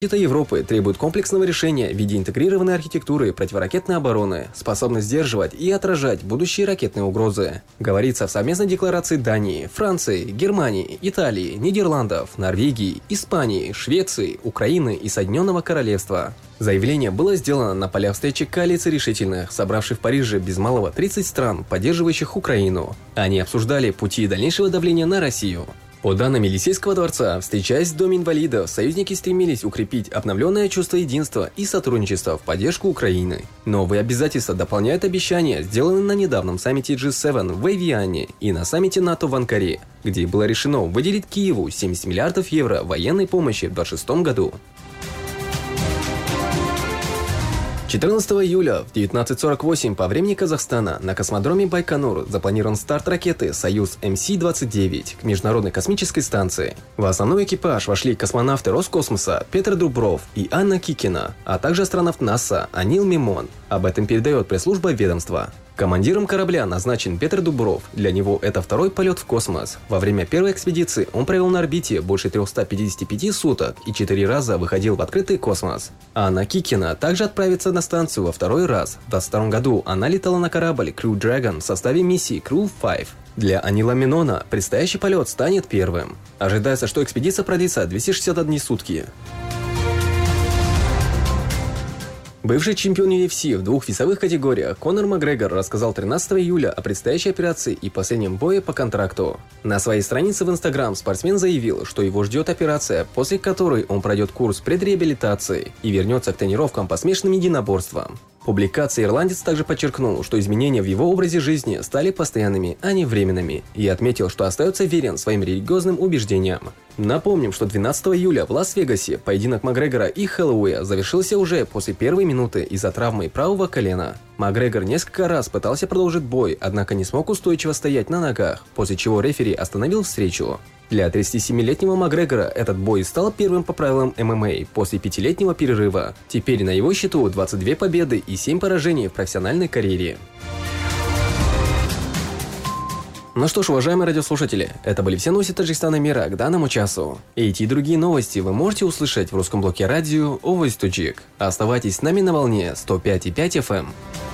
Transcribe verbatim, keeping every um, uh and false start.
Защита Европы требует комплексного решения в виде интегрированной архитектуры противоракетной обороны, способной сдерживать и отражать будущие ракетные угрозы. Говорится в совместной декларации Дании, Франции, Германии, Италии, Нидерландов, Норвегии, Испании, Швеции, Украины и Соединенного Королевства. Заявление было сделано на полях встречи коалиции решительных, собравшей в Париже без малого тридцать стран, поддерживающих Украину. Они обсуждали пути дальнейшего давления на Россию. По данным Елисейского дворца, встречаясь в Доме инвалидов, союзники стремились укрепить обновленное чувство единства и сотрудничества в поддержку Украины. Новые обязательства дополняют обещания, сделанные на недавнем саммите джи семь в Эвиане и на саммите НАТО в Анкаре, где было решено выделить Киеву семьдесят миллиардов евро военной помощи в две тысячи двадцать шестом году. четырнадцатого июля в девятнадцать сорок восемь по времени Казахстана на космодроме Байконур запланирован старт ракеты «Союз эм си двадцать девять» к Международной космической станции. В основной экипаж вошли космонавты Роскосмоса Петр Дубров и Анна Кикина, а также астронавт НАСА Анил Мимон. Об этом передает пресс-служба ведомства. Командиром корабля назначен Петр Дубров. Для него это второй полет в космос. Во время первой экспедиции он провел на орбите больше трёхсот пятидесяти пяти суток и четыре раза выходил в открытый космос. Анна Кикина также отправится на станцию во второй раз. В две тысячи двадцать втором году она летала на корабль Crew Dragon в составе миссии Crew пять. Для Анила Минона предстоящий полет станет первым. Ожидается, что экспедиция продлится двести шестьдесят одни сутки. Бывший чемпион ю эф си в двух весовых категориях Конор Макгрегор рассказал тринадцатого июля о предстоящей операции и последнем бое по контракту. На своей странице в Инстаграм спортсмен заявил, что его ждет операция, после которой он пройдет курс предреабилитации и вернется к тренировкам по смешанным единоборствам. В публикации ирландец также подчеркнул, что изменения в его образе жизни стали постоянными, а не временными, и отметил, что остается верен своим религиозным убеждениям. Напомним, что двенадцатого июля в Лас-Вегасе поединок Макгрегора и Хэллоуэя завершился уже после первой минуты из-за травмы правого колена. Макгрегор несколько раз пытался продолжить бой, однако не смог устойчиво стоять на ногах, после чего рефери остановил встречу. Для тридцатисемилетнего Макгрегора этот бой стал первым по правилам эм эм а после пятилетнего перерыва. Теперь на его счету двадцать две победы и семь поражений в профессиональной карьере. Ну что ж, уважаемые радиослушатели, это были все новости Таджикистана и мира к данному часу. Эти и другие новости вы можете услышать в русском блоке радио Овость Таджик. Оставайтесь с нами на волне сто пять и пять эф эм.